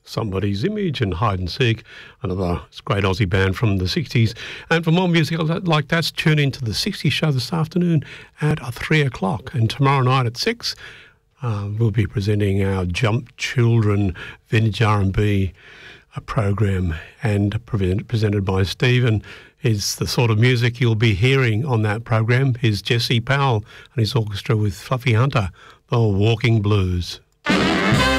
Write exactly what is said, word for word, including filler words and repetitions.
Somebody's Image and Hide and Seek, another great Aussie band from the sixties. And for more music like that, tune into the sixties show this afternoon at three o'clock. And tomorrow night at six, uh, we'll be presenting our Jump Children Vintage R and B uh, program, and pre- presented by Stephen. Is the sort of music you'll be hearing on that program is Jesse Powell and his orchestra with Fluffy Hunter, the Walking Blues.